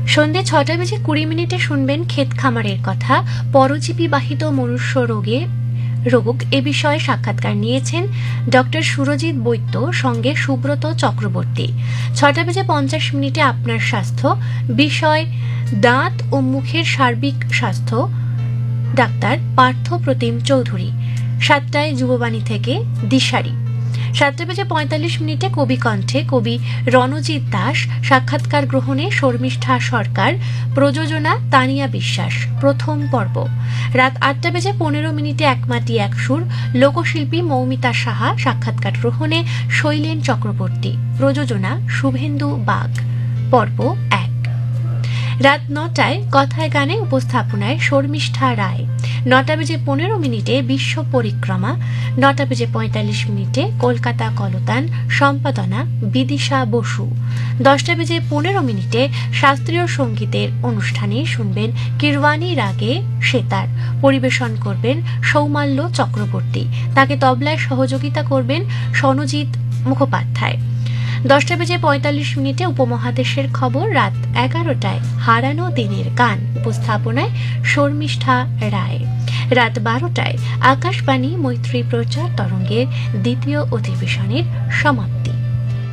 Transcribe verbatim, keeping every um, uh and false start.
সন্ধ্যে ছটা বেজে কুড়ি মিনিটে শুনবেন ক্ষেত খামারের কথা, পরজীবী বাহিত মনুষ্য রোগে রোগ এ বিষয়ে সাক্ষাৎকার নিয়েছেন ডক্টর সুরজিৎ বৈদ্য, সঙ্গে সুব্রত চক্রবর্তী। ছটা বেজে পঞ্চাশ মিনিটে আপনার স্বাস্থ্য বিষয়, দাঁত ও মুখের সার্বিক স্বাস্থ্য, ডাক্তার পার্থ প্রতিম চৌধুরী। সাতটায় যুববাণী থেকে দিশারি। সাতটা বেজে পঁয়তাল্লিশ মিনিটে কবি কণ্ঠে কবি রণজিৎ দাস, সাক্ষাৎকার গ্রহণে শর্মিষ্ঠা সরকার, প্রযোজনা তানিয়া বিশ্বাস, প্রথম পর্ব। রাত আটটা বেজে পনেরো মিনিটে একমাটি এক সুর, লোকশিল্পী মৌমিতা সাহা, সাক্ষাৎকার গ্রহণে শৈলেন চক্রবর্তী, প্রযোজনা শুভেন্দু বাগ, পর্ব এক। রাত নটায় কথায় গানে উপস্থাপনায় শর্মিষ্ঠা রায়। নটা বেজে পনেরো মিনিটে বিশ্ব পরিক্রমা। নটা বেজে পঁয়তাল্লিশ মিনিটে কলকাতা কলতান, সম্পাদনা বিদিশা বসু। দশটা বেজে পনেরো মিনিটে শাস্ত্রীয় সঙ্গীতের অনুষ্ঠানে শুনবেন কিরওয়ানি রাগে সেতার, পরিবেশন করবেন সৌমাল্য চক্রবর্তী, তাকে তবলায় সহযোগিতা করবেন সনজিৎ মুখোপাধ্যায়। দশটা বেজে পঁয়তাল্লিশ মিনিটে উপমহাদেশের খবর। রাত এগারোটায় হারানো দিনের গান, উপস্থাপনায় শর্মিষ্ঠা রায়। রাত বারোটায় আকাশবাণী মৈত্রী প্রচার তরঙ্গের দ্বিতীয় অধিবেশনের সমাপ্তি।